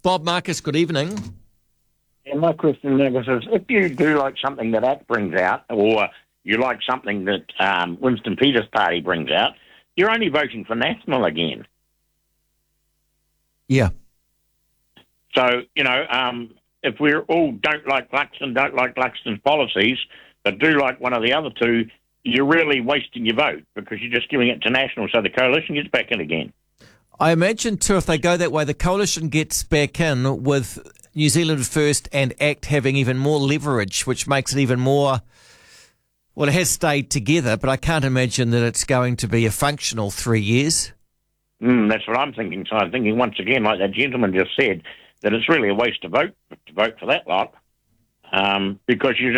Bob Marcus, good evening. And my question, Nicholas, is if you do like something that ACT brings out, or you like something that Winston Peters' party brings out, you're only voting for National again. Yeah. So, if we're all don't like Luxton's policies, but do like one of the other two, you're really wasting your vote because you're just giving it to National so the coalition gets back in again. I imagine, too, if they go that way, the coalition gets back in with New Zealand First and ACT having even more leverage, which makes it even more... Well, it has stayed together, but I can't imagine that it's going to be a functional 3 years. That's what I'm thinking. So I'm thinking, once again, like that gentleman just said, that it's really a waste to vote for that lot. Because you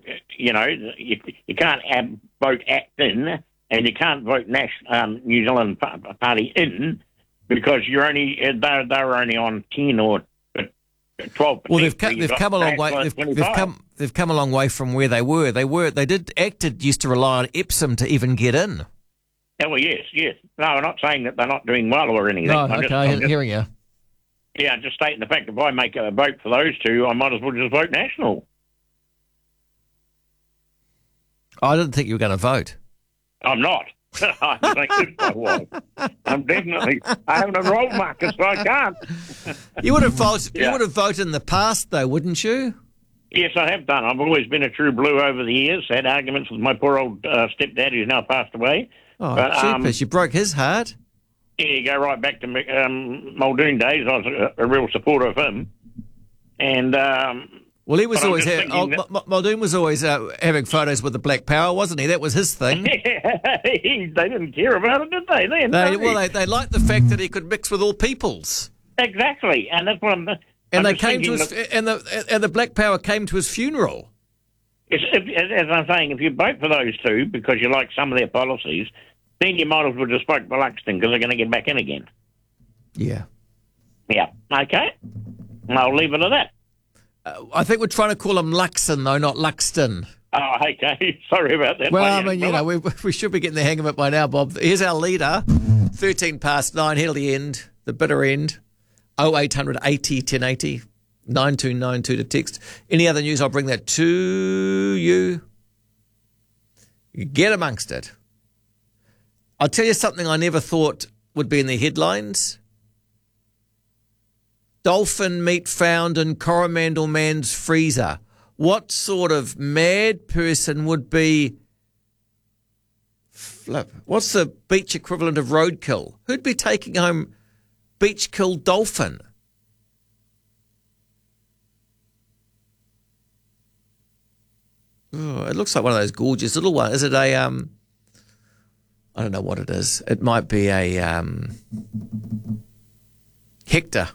can't vote ACT in, and you can't vote New Zealand Party in, because you're they're only on 10 or 12%. Well, they've come a long way. They've come a long way from where they were. ACT used to rely on Epsom to even get in. Oh, well, yes. No, I'm not saying that they're not doing well or anything. No, I'm hearing you. Yeah, just stating the fact that if I make a vote for those two, I might as well just vote National. I didn't think you were going to vote. I'm not. I think I was. I haven't enrolled, Marcus, so I can't. You would have voted. Yeah. You would have voted in the past, though, wouldn't you? Yes, I have done. I've always been a true blue over the years. Had arguments with my poor old stepdad, who's now passed away. Oh, jeepers, you broke his heart. Yeah, you go right back to Muldoon days. I was a real supporter of him. And well, he was always Muldoon was always having photos with the Black Power, wasn't he? That was his thing. They didn't care about it, did they? They liked the fact that he could mix with all peoples. Exactly, and that's what I'm. And they came to his, and the Black Power came to his funeral. As I'm saying, if you vote for those two because you like some of their policies, then you might as well just vote for Luxton because they're going to get back in again. Yeah. Yeah. Okay. I'll leave it at that. I think we're trying to call him Luxon, though, not Luxton. Oh, okay. Sorry about that. Well, I mean, we should be getting the hang of it by now, Bob. Here's our leader, 13 past 9, here to the end, the bitter end, 0800 80 1080, 9292 to text. Any other news, I'll bring that to you. Get amongst it. I'll tell you something I never thought would be in the headlines. Dolphin meat found in Coromandel man's freezer. What sort of mad person would be... What's the beach equivalent of roadkill? Who'd be taking home beach-killed dolphin? Oh, it looks like one of those gorgeous little ones. Is it a... I don't know what it is. It might be a Hector.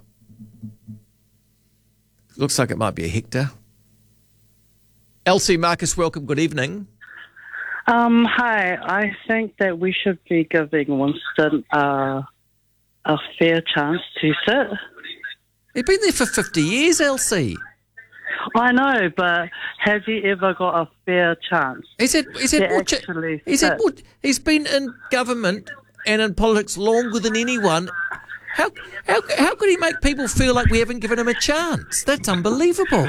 Looks like it might be a Hector. Elsie, Marcus, welcome. Good evening. Hi. I think that we should be giving Winston a fair chance to sit. He's been there for 50 years, Elsie. I know, but has he ever got a fair chance? He's been in government and in politics longer than anyone. How could he make people feel like we haven't given him a chance? That's unbelievable.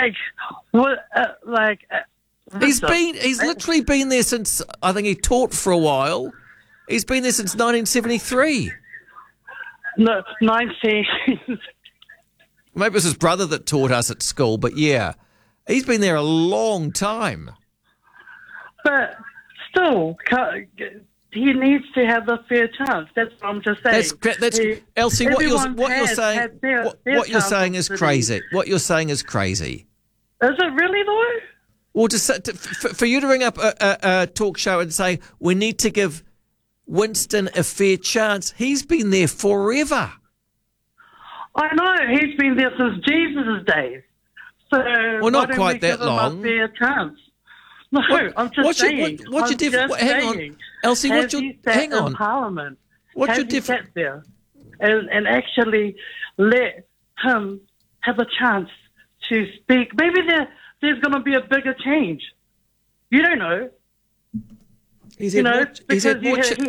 He's literally been there since, I think he taught for a while. He's been there since 1973. No, 19... Maybe it was his brother that taught us at school, but yeah, he's been there a long time. But still, he needs to have a fair chance. That's what I'm just saying. Elsie, what you're saying is crazy. What you're saying is crazy. Is it really though? Well, for you to ring up a talk show and say we need to give Winston a fair chance, he's been there forever. I know, he's been there since Jesus' days. So well, not quite that long. Give him a fair chance? No, I'm just saying. What's your difference? Hang on, Elsie. Hang on. Parliament. What's your difference? Sat there and actually let him have a chance to speak. Maybe there's going to be a bigger change. You don't know. Hang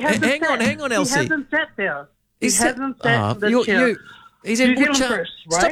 on, Elsie. He hasn't sat there. He hasn't sat in the chair. He's in Woodchurch. First, right?